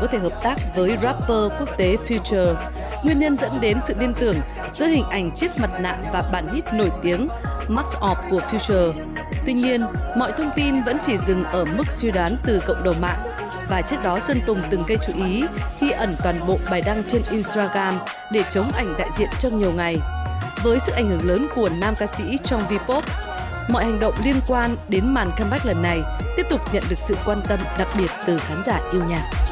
có thể hợp tác với rapper quốc tế Future. Nguyên nhân dẫn đến sự liên tưởng giữa hình ảnh chiếc mặt nạ và bản hit nổi tiếng Mask Off của Future. Tuy nhiên, mọi thông tin vẫn chỉ dừng ở mức suy đoán từ cộng đồng mạng. Và trước đó Sơn Tùng từng gây chú ý khi ẩn toàn bộ bài đăng trên Instagram để chống ảnh đại diện trong nhiều ngày. Với sự ảnh hưởng lớn của nam ca sĩ trong V-pop, mọi hành động liên quan đến màn comeback lần này tiếp tục nhận được sự quan tâm đặc biệt từ khán giả yêu nhạc.